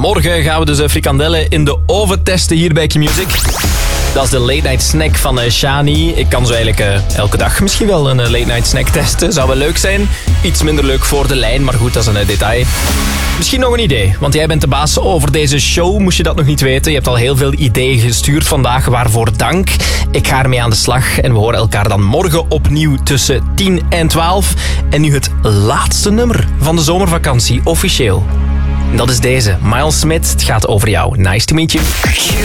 Morgen gaan we dus frikandellen in de oven testen hier bij Q-Music. Dat is de late night snack van Shani. Ik kan zo eigenlijk elke dag misschien wel een late night snack testen. Zou wel leuk zijn. Iets minder leuk voor de lijn, maar goed, dat is een detail. Misschien nog een idee, want jij bent de baas over deze show. Moest je dat nog niet weten? Je hebt al heel veel ideeën gestuurd vandaag, waarvoor dank. Ik ga ermee aan de slag en we horen elkaar dan morgen opnieuw tussen 10 en 12. En nu het laatste nummer van de zomervakantie, officieel. En dat is deze, Miles Smith. Het gaat over jou. Nice to meet you.